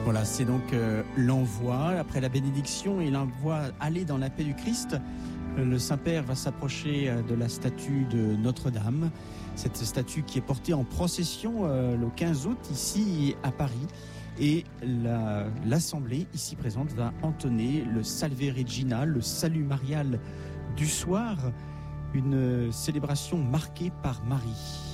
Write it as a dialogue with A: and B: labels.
A: Voilà, c'est donc l'envoi. Après la bénédiction et l'envoi aller dans la paix du Christ, le Saint-Père va s'approcher de la statue de Notre-Dame. Cette statue qui est portée en procession le 15 août ici à Paris. Et l'Assemblée ici présente va entonner le Salve Regina, le salut marial du soir, une célébration marquée par Marie.